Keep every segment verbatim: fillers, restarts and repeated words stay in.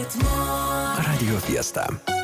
Radio Fiesta.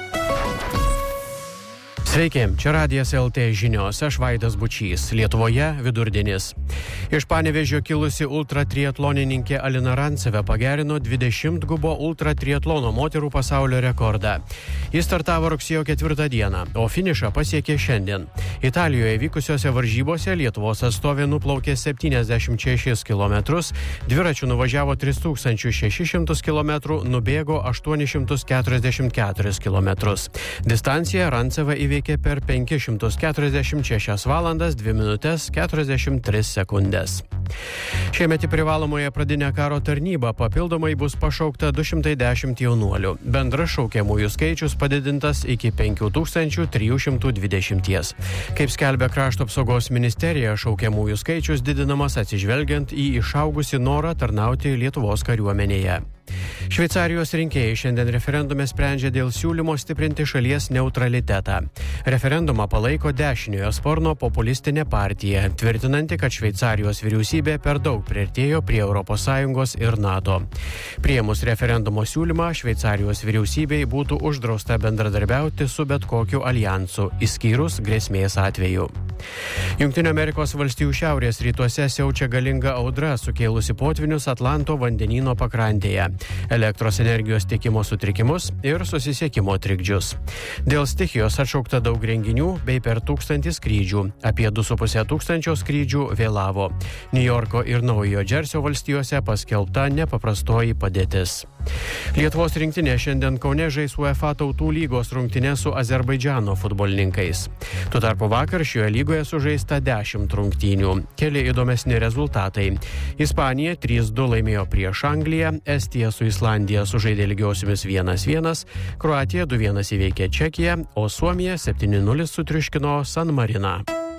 Sveiki, čia Radijas L T žinios, aš Vaidas Bučys, Lietuvoje vidurdienis. Iš Panevėžio kilusi ultratriatlonininkė Alina Rancevė pagerino dvidešimtgubo ultratriatlono moterų pasaulio rekordą. Jis startavo rugsėjo ketvirtą dieną, o finišą pasiekė šiandien. Italijoje vykusiose varžybose Lietuvos atstovė nuplaukė septyniasdešimt šešis kilometrus, dviračių nuvažiavo tris tūkstančius šešis šimtus kilometrų, nubėgo aštuonis šimtus keturiasdešimt keturis kilometrus. Distanciją Rancevė įveikė per penkis šimtus keturiasdešimt šešias valandas, dvi minutes, keturiasdešimt tris sekundės. Šiemet į privalomąją pradinę karo tarnybą papildomai bus pašaukta du šimtai dešimt jaunuolių. Bendras šaukiamųjų skaičius padidintas iki penkių tūkstančių trijų šimtų dvidešimt. Kaip skelbia Krašto apsaugos ministerija, šaukiamųjų skaičius didinamas atsižvelgiant į išaugusį norą tarnauti Lietuvos kariuomenėje. Šveicarijos rinkėjai šiandien referendume sprendžia dėl siūlymo stiprinti šalies neutralitetą. Referendumą palaiko dešiniojo sparno populistinė partija, tvirtinanti, kad Šveicarijos vyriausybė per daug priartėjo prie Europos Sąjungos ir NATO. Priėmus referendumo siūlymą, Šveicarijos vyriausybei būtų uždrausta bendradarbiauti su bet kokiu aljansu, išskyrus grėsmės atveju. Jungtinių Amerikos valstijų šiaurės rytuose siaučia galinga audra, sukėlusi potvynius Atlanto vandenyno pakrantėje, elektros energijos tiekimo sutrikimus ir susisiekimo trikdžius. Dėl stichijos atšaukta daug renginių bei per tūkstantį skrydžių. Apie du su puse tūkstančio skrydžių vėlavo. Niujorko ir Naujojo Džersio valstijose paskelbta nepaprastoji padėtis. Lietuvos rinktinė šiandien Kaune žais UEFA tautų lygos rungtynes su Azerbaidžano futbolininkais. Tuo tarpu vakar šioje lygoje sužaista dešimt rungtynių. Keli įdomesni rezultatai. Ispanija trys du laimėjo prieš Angliją, Estija su Islandija sužaidė lygiosiomis vienas vienas, Kroatija du vienas įveikė Čekiją, o Suomija septyni nulis sutriuškino San Mariną.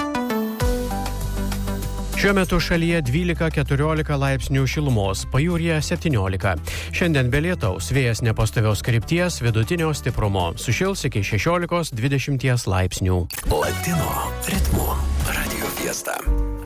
Šiuo metu šalyje dvylika keturiolika laipsnių šilumos, pajūryje septyniolika. Šiandien be lietaus, vėjas nepastovios krypties, vidutinio stiprumo, sušils iki šešiolikos dvidešimt laipsnių. Latino ritmu Radio Fiesta.